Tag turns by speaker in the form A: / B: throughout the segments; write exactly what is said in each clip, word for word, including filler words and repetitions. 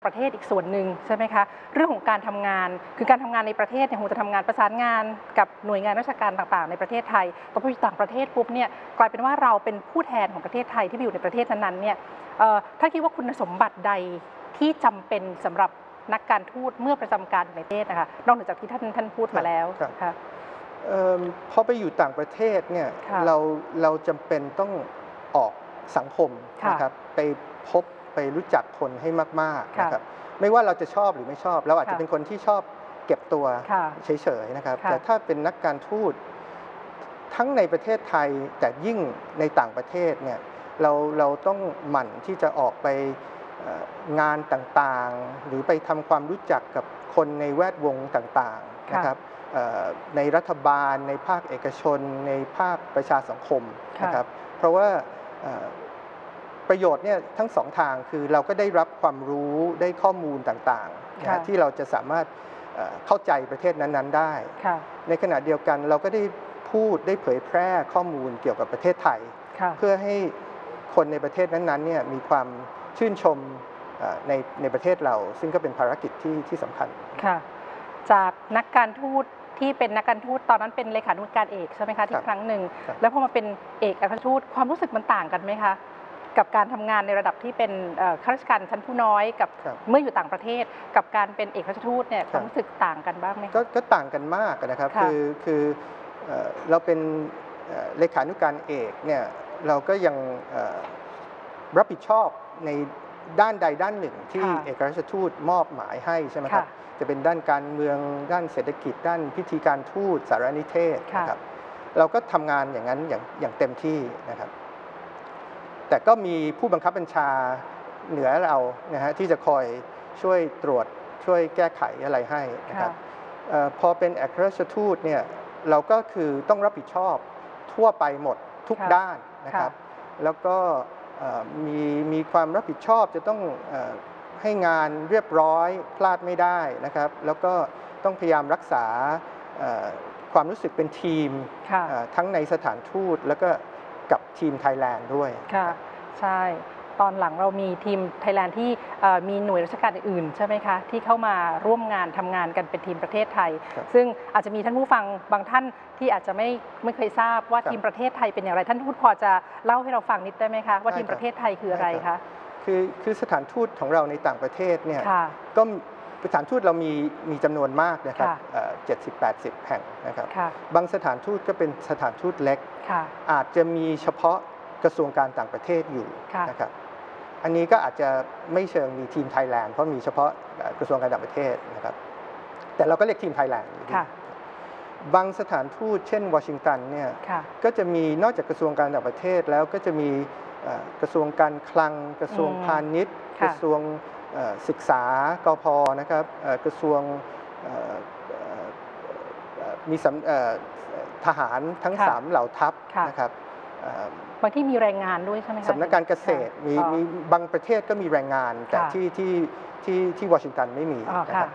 A: ประเทศอีกส่วนหนึ่งใช่ไหมคะเรื่องของการทำงานคือการทำงานในประเทศเนี่ยคงจะทำงานประสานงานกับหน่วยงานราชการต่างๆในประเทศไทยแต่พออยู่ต่างประเทศปุ๊บเนี่ยกลายเป็นว่าเราเป็นผู้แทนของประเทศไทยที่ไปอยู่ในประเทศนั้นๆเนี่ยถ้าคิดว่าคุณสมบัติใดที่จำเป็นสำหรับนักการทูตเมื่อประจำการในประเทศนะคะนอกจากที่ท่านท่านพูดมาแล้วค่ะ
B: พอไปอยู่ต่างประเทศเนี่ยเราเราจำเป็นต้องออกสังคมนะครับไปพบไปรู้จักคนให้มากๆนะครับไม่ว่าเราจะชอบหรือไม่ชอบเราอาจจะเป็นคนที่ชอบเก็บตัวเฉยๆนะครับแต่ถ้าเป็นนักการทูตทั้งในประเทศไทยแต่ยิ่งในต่างประเทศเนี่ยเราเราต้องหมั่นที่จะออกไปงานต่างๆหรือไปทำความรู้จักกับคนในแวดวงต่างๆนะครับในรัฐบาลในภาคเอกชนในภาคประชาสังคมนะครับเพราะว่าประโยชน์เนี่ยทั้งสองทางคือเราก็ได้รับความรู้ได้ข้อมูลต่างๆนะที่เราจะสามารถเข้าใจประเทศนั้นๆได้ในขณะเดียวกันเราก็ได้พูดได้เผยแพร่ข้อมูลเกี่ยวกับประเทศไทยเพื่อให้คนในประเทศนั้นๆเนี่ยมีความชื่นชมในในประเทศเราซึ่งก็เป็นภารกิจที่ที่สำคัญค่ะ
A: จากนักการทูตที่เป็นนักการทูตตอนนั้นเป็นเลขานุการเอกใช่ไหมคะที่ครั้งหนึ่งแล้วพอมาเป็นเอกอัครทูตความรู้สึกมันต่างกันไหมคะกับการทำงานในระดับที่เป็นข้าราชการชั้นผู้น้อยกับเมื่ออยู่ต่างประเทศกับการเป็นเอกอัครทูตเนี่ยความรู้สึกต่างกันบ้างไหม
B: ก็ก็ต่างกันมากนะครับคือคือเราเป็นเลขานุการเอกเนี่ยเราก็ยังรับผิดชอบในด้านใดด้านหนึ่งที่เอกอัครทูตมอบหมายให้ใช่ไหมครับจะเป็นด้านการเมืองด้านเศรษฐกิจด้านพิธีการทูตสารนิเทศนะครับเราก็ทำงานอย่างนั้นอย่างอย่างเต็มที่นะครับแต่ก็มีผู้บังคับบัญชาเหนือเรานะฮะที่จะคอยช่วยตรวจช่วยแก้ไขอะไรให้นะครับพอเป็นเอกอัครทูตเนี่ยเราก็คือต้องรับผิดชอบทั่วไปหมดทุกด้านนะครับแล้วก็มีมีความรับผิดชอบจะต้องให้งานเรียบร้อยพลาดไม่ได้นะครับแล้วก็ต้องพยายามรักษาความรู้สึกเป็นทีมทั้งในสถานทูตแล้วก็กับทีมไทยแลนด์ด้วย
A: ค่ะใช่ตอนหลังเรามีทีมไทยแลนด์ที่มีหน่วยราชการอื่นใช่ไหมคะที่เข้ามาร่วมงานทำงานกันเป็นทีมประเทศไทยซึ่งอาจจะมีท่านผู้ฟังบางท่านที่อาจจะไม่ไม่เคยทราบว่าทีมประเทศไทยเป็นอย่างไรท่านทูตพอจะเล่าให้เราฟังนิดได้ไหมคะว่าทีมประเทศไทยคืออะไรคะ
B: คือคือสถานทูตของเราในต่างประเทศเนี่ยก็สถานทูตเรามีมีจำนวนมากนะครับเจ็ดสิบแปดสิบแห่งนะครับบางสถานทูตก็เป็นสถานทูตเล็กอาจจะมีเฉพาะกระทรวงการต่างประเทศอยู่นะครับอันนี้ก็อาจจะไม่เชิงมีทีมไทยแลนด์เพราะมีเฉพาะกระทรวงการต่างประเทศนะครับแต่เราก็เรียกทีมไทยแลนด์อยู่ดีบางสถานทูตเช่นวอชิงตันเนี่ยก็จะมีนอกจากกระทรวงการต่างประเทศแล้วก็จะมีกระทรวงการคลังกระทรวงพาณิชย์กระทรวงศึกษากพนะครับกระทรวงมีทหารทั้งสามเหล่าทัพนะครับ
A: บางที่มีแรงงานด้วยใช่ไหมคะ
B: สำนักการเกษตรมีมีบางประเทศก็มีแรงงานแต่ที่ที่ที่ที่วอชิงตันไม่มีนะครับ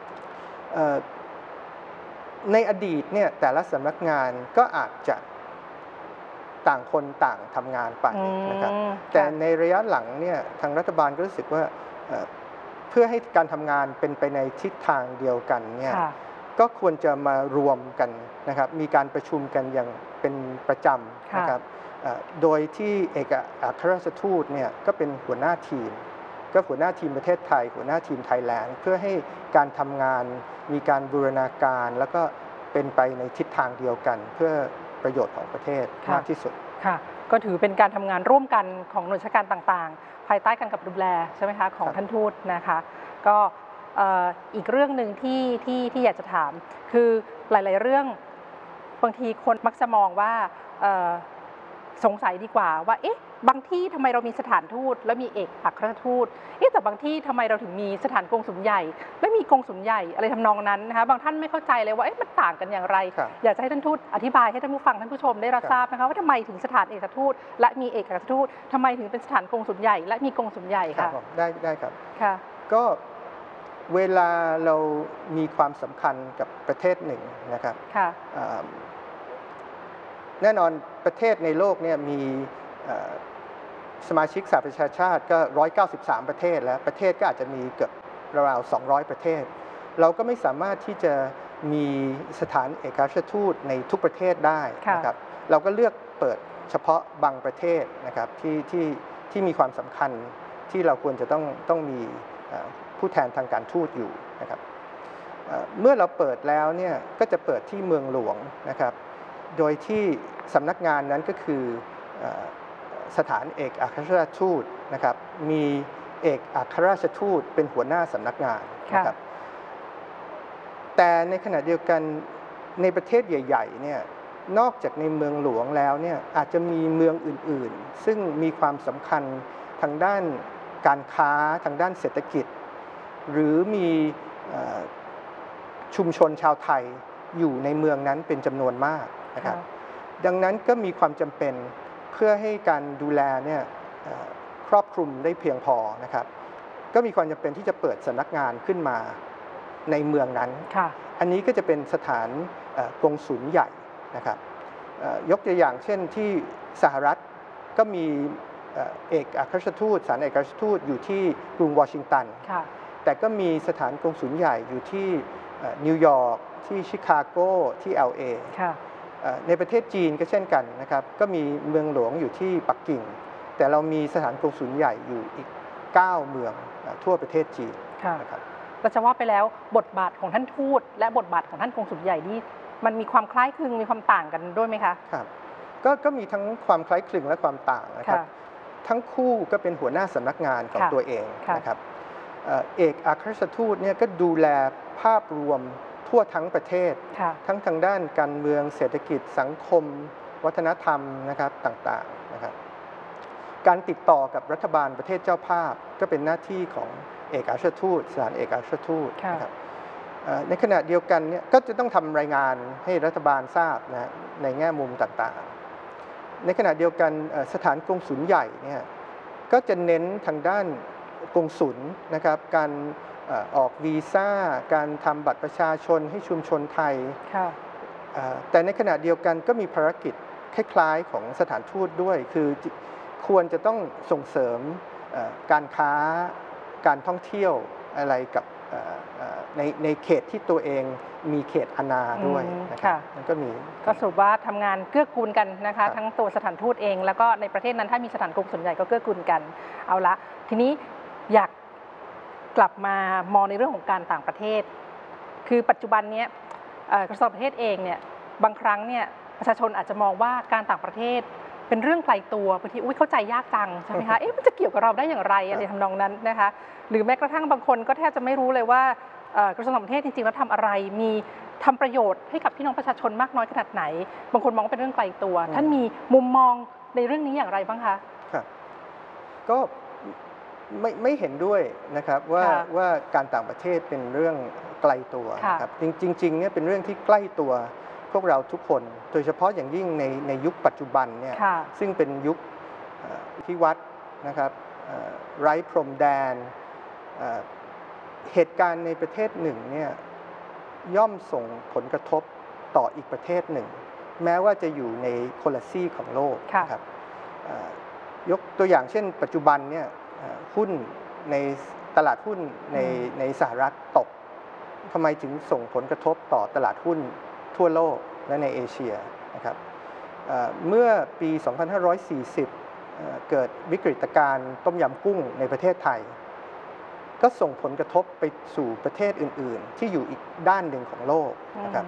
B: ในอดีตเนี่ยแต่ละสำนักงานก็อาจจะต่างคนต่างทำงานไปนะครับแต่ในระยะหลังเนี่ยทางรัฐบาลก็รู้สึกว่าเพื่อให้การทำงานเป็นไปในทิศทางเดียวกันเนี่ยก็ควรจะมารวมกันนะครับมีการประชุมกันอย่างเป็นประจำนะครับโดยที่เอกอัครราชทูตเนี่ยก็เป็นหัวหน้าทีมก็หัวหน้าทีมประเทศไทยหัวหน้าทีมไทยแลนด์เพื่อให้การทำงานมีการบูรณาการแล้วก็เป็นไปในทิศทางเดียวกันเพื่อประโยชน์ของประเทศมากที่สุด
A: ค่ะก็ถือเป็นการทำงานร่วมกันของหน่วยราชการต่างๆภายใต้การกำกับดูแลใช่ไหมคะของท่านทูตนะคะก็อีกเรื่องหนึ่งที่ที่ที่อยากจะถามคือหลายๆเรื่องบางทีคนมักจะมองว่าสงสัยดีกว่าว่าเอ๊ะบางที่ทำไมเรามีสถานทูตแล้วมีเอกอัครราชทูตเอ๊ะแต่บางที่ทำไมเราถึงมีสถานกงสุลใหญ่และมีกงสุลใหญ่อะไรทำนองนั้นนะคะบางท่านไม่เข้าใจเลยว่าเอ๊ะมันต่างกันอย่างไรอยากจะให้ท่านทูตอธิบายให้ท่านผู้ฟังท่านผู้ชมได้รับทราบนะคะว่าทำไมถึงสถานเอกอัครทูตและมีเอกอัครทูตทำไมถึงเป็นสถานกงสุลใหญ่และมีกงสุลใหญ่ค่ะ
B: ได้ได้ครับ
A: ค่ะ
B: ก็เวลาเรามีความสำคัญกับประเทศหนึ่งนะครับแน่นอนประเทศในโลกเนี่ยมีสมาชิกสหประชาชาติก็หนึ่งร้อยเก้าสิบสามประเทศแล้วประเทศก็อาจจะมีเกือบราวๆสองร้อยประเทศเราก็ไม่สามารถที่จะมีสถานเอกอัครราชทูตในทุกประเทศได้นะครับเราก็เลือกเปิดเฉพาะบางประเทศนะครับที่ที่ที่มีความสำคัญที่เราควรจะต้องต้องมีผู้แทนทางการทูตอยู่นะครับเมื่อเราเปิดแล้วเนี่ยก็จะเปิดที่เมืองหลวงนะครับโดยที่สำนักงานนั้นก็คือสถานเอกอัครราชทูตนะครับมีเอกอัครราชทูตเป็นหัวหน้าสำนักงานนะครับแต่ในขณะเดียวกันในประเทศใหญ่ๆเนี่ยนอกจากในเมืองหลวงแล้วเนี่ยอาจจะมีเมืองอื่นๆซึ่งมีความสำคัญทางด้านการค้าทางด้านเศรษฐกิจหรือมีชุมชนชาวไทยอยู่ในเมืองนั้นเป็นจำนวนมากนะครับดังนั้นก็มีความจำเป็นเพื่อให้การดูแลเนี่ยครอบคลุมได้เพียงพอนะครับก็มีความจำเป็นที่จะเปิดสำนักงานขึ้นมาในเมืองนั้นอันนี้ก็จะเป็นสถานกงสุลใหญ่นะครับยกตัวอย่างเช่นที่สหรัฐก็มีเอกอัครราชทูตสถานเอกอัครราชทูตอยู่ที่กรุงวอชิงตันแต่ก็มีสถานกงสุลใหญ่อยู่ที่นิวยอร์กที่ชิคาโกที่ แอล เอ ในประเทศจีนก็เช่นกันนะครับก็มีเมืองหลวงอยู่ที่ปักกิ่งแต่เรามีสถานกงสุลใหญ่อยู่อีกเก้าเมืองทั่วประเทศจีนนะครับ
A: เราจะว่าไปแล้วบทบาทของท่านทูตและบทบาทของท่านกงสุลใหญ่นี่มันมีความคล้ายคลึงมีความต่างกันด้วยไหมคะ
B: ครับก็ก็มีทั้งความคล้ายคลึงและความต่างนะครับทั้งคู่ก็เป็นหัวหน้าสำนักงานของตัวเองนะครับเอกอัครราชทูตเนี่ยก็ดูแลภาพรวมทั่วทั้งประเทศทั้งทางด้านการเมืองเศรษฐกิจสังคมวัฒนธรรมนะครับต่างๆนะครับการติดต่อกับรัฐบาลประเทศเจ้าภาพก็เป็นหน้าที่ของเอกอัครราชทูตสถานเอกอัครราชทูตนะครับในขณะเดียวกันเนี่ยก็จะต้องทำรายงานให้รัฐบาลทราบนะในแง่มุมต่างๆในขณะเดียวกันสถานกงสุลใหญ่เนี่ยก็จะเน้นทางด้านกงสุลนะครับการออกวีซ่าการทำบัตรประชาชนให้ชุมชนไทยแต่ในขณะเดียวกันก็มีภารกิจคล้ายๆของสถานทูตด้วยคือควรจะต้องส่งเสริมการค้าการท่องเที่ยวอะไรกับในในเขตที่ตัวเองมีเขตอาณาด้วยนะครับมันก็มี
A: ก็สรุปว่าทำงานเกื้อกูลกันนะคะทั้งตัวสถานทูตเองแล้วก็ในประเทศนั้นถ้ามีสถานกงสุลใหญ่ก็เกื้อกูลกันเอาละทีนี้อยากกลับมามองในเรื่องของการต่างประเทศคือปัจจุบันนี้กระทรวงต่างประเทศเองเนี่ยบางครั้งเนี่ยประชาชนอาจจะมองว่าการต่างประเทศเป็นเรื่องไกลตัวบางทีอุ้ยเข้าใจยากจังใช่ไหมคะเอ๊ะมันจะเกี่ยวกับเราได้อย่างไรอะไรทำนองนั้นนะคะหรือแม้กระทั่งบางคนก็แทบจะไม่รู้เลยว่ากระทรวงต่างประเทศจริงๆแล้วทำอะไรมีทำประโยชน์ให้กับพี่น้องประชาชนมากน้อยขนาดไหนบางคนมองว่าเป็นเรื่องไกลตัวท่านมีมุมมองในเรื่องนี้อย่างไรบ้างคะ
B: ครับก็ไม่ไม่เห็นด้วยนะครับว่าว่าการต่างประเทศเป็นเรื่องไกลตัวครับจริงๆเนี่ยเป็นเรื่องที่ใกล้ตัวพวกเราทุกคนโดยเฉพาะอย่างยิ่งในในยุคปัจจุบันเนี่ยซึ่งเป็นยุคพิวัตรนะครับไร้พรมแดนเหตุการณ์ในประเทศหนึ่งเนี่ยย่อมส่งผลกระทบต่ออีกประเทศหนึ่งแม้ว่าจะอยู่ในคนละซีกของโลกครับยกตัวอย่างเช่นปัจจุบันเนี่ยหุ้นในตลาดหุ้นในในสหรัฐตกทำไมถึงส่งผลกระทบต่อตลาดหุ้นทั่วโลกและในเอเชียนะครับเมื่อปี สองพันห้าร้อยสี่สิบ เกิดวิกฤตการณ์ต้มยำกุ้งในประเทศไทยก็ส่งผลกระทบไปสู่ประเทศอื่นๆที่อยู่อีกด้านหนึ่งของโลกนะครับ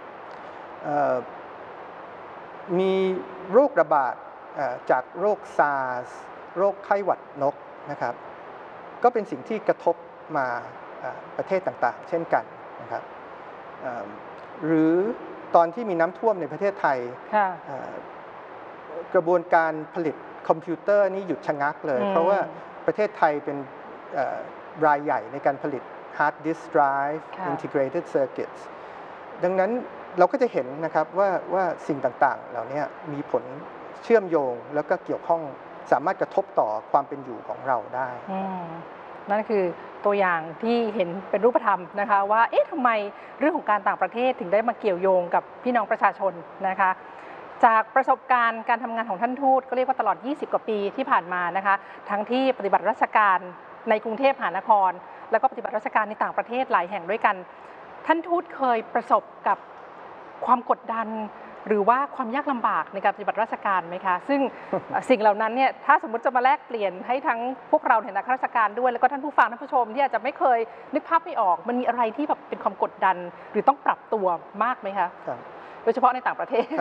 B: มีโรคระบาดจากโรคซาร์สโรคไข้หวัดนกนะครับก็เป็นสิ่งที่กระทบมาประเทศต่างๆเช่นกันนะครับหรือตอนที่มีน้ำท่วมในประเทศไทยกระบวนการผลิตคอมพิวเตอร์นี่หยุดชะงักเลยเพราะว่าประเทศไทยเป็นรายใหญ่ในการผลิต Hard Disk Drive Integrated Circuits ดังนั้นเราก็จะเห็นนะครับว่าว่าสิ่งต่างๆเหล่านี้มีผลเชื่อมโยงแล้วก็เกี่ยวข้องสามารถกระทบต่อความเป็นอยู่ของเราได้
A: นั่นคือตัวอย่างที่เห็นเป็นรูปธรรมนะคะว่าเอ๊ะทำไมเรื่องของการต่างประเทศถึงได้มาเกี่ยวโยงกับพี่น้องประชาชนนะคะจากประสบการณ์การทำงานของท่านทูตก็เรียกว่าตลอด ยี่สิบ กว่าปีที่ผ่านมานะคะทั้งที่ปฏิบัติราชการในกรุงเทพมหานครแล้วก็ปฏิบัติราชการในต่างประเทศหลายแห่งด้วยกันท่านทูตเคยประสบกับความกดดันหรือว่าความยากลำบากในการปฏิบัติราชการไหมคะซึ่ง สิ่งเหล่านั้นเนี่ยถ้าสมมติจะมาแลกเปลี่ยนให้ทั้งพวกเราในฐานะข้าราชการด้วยแล้วก็ท่านผู้ฟังท่านผู้ชมที่อาจจะไม่เคยนึกภาพไม่ออกมันมีอะไรที่แบบเป็นความกดดันหรือต้องปรับตัวมากไหมคะโดยเฉพาะในต่างประเทศ